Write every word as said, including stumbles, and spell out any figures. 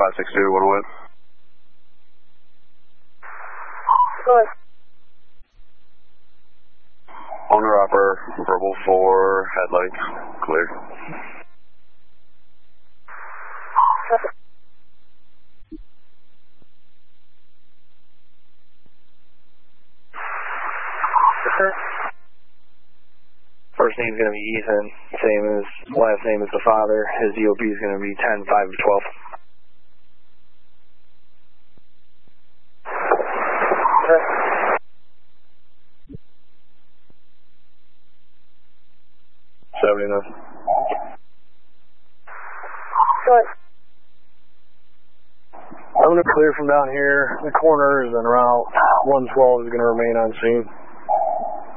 five six two, one away. Go ahead. Owner upper, verbal four, headlights, clear. First name's going to be Ethan, same as last name as the father. His D O B is going to be ten five twelve. seventy-nine. Go ahead. I'm going to clear from down here. The corners and route one twelve is going to remain on scene.